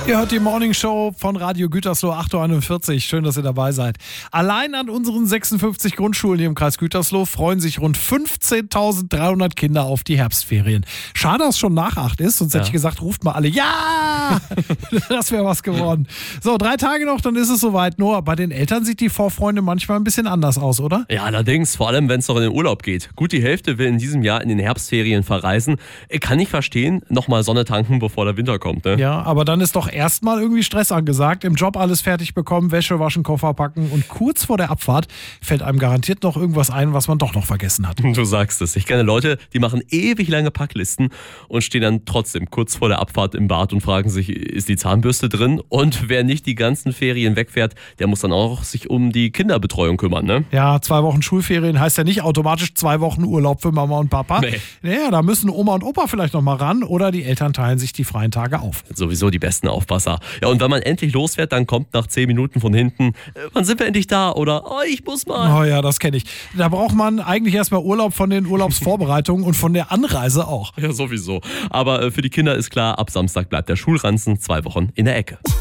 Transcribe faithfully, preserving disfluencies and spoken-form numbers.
Ihr hört die Morning Show von Radio Gütersloh, acht Uhr einundvierzig. Schön, dass ihr dabei seid. Allein an unseren sechsundfünfzig Grundschulen hier im Kreis Gütersloh freuen sich rund fünfzehntausenddreihundert Kinder auf die Herbstferien. Schade, dass es schon nach acht ist, sonst ja. hätte ich gesagt, ruft mal alle. Ja! Das wäre was geworden. So, drei Tage noch, dann ist es soweit. Noah, bei den Eltern sieht die Vorfreude manchmal ein bisschen anders aus, oder? Ja, allerdings, vor allem, wenn es noch in den Urlaub geht. Gut, die Hälfte will in diesem Jahr in den Herbstferien verreisen. Kann ich verstehen, nochmal Sonne tanken, bevor der Winter kommt, ne? Ja, aber dann ist doch erstmal irgendwie Stress angesagt. Im Job alles fertig bekommen, Wäsche waschen, Koffer packen und kurz vor der Abfahrt fällt einem garantiert noch irgendwas ein, was man doch noch vergessen hat. Du sagst es. Ich kenne Leute, die machen ewig lange Packlisten und stehen dann trotzdem kurz vor der Abfahrt im Bad und fragen sich, ist die Zahnbürste drin? Und wer nicht die ganzen Ferien wegfährt, der muss dann auch sich um die Kinderbetreuung kümmern, ne? Ja, zwei Wochen Schulferien heißt ja nicht automatisch zwei Wochen Urlaub für Mama und Papa. Nee. Naja, da müssen Oma und Opa vielleicht noch mal ran oder die Eltern teilen sich die freien Tage auf. Sowieso die besten Aufpasser. Ja, und wenn man endlich losfährt, dann kommt nach zehn Minuten von hinten, äh, wann sind wir endlich da? Oder, oh, ich muss mal. Oh ja, das kenne ich. Da braucht man eigentlich erstmal Urlaub von den Urlaubsvorbereitungen und von der Anreise auch. Ja, sowieso. Aber äh, für die Kinder ist klar, ab Samstag bleibt der Schulranzen zwei Wochen in der Ecke.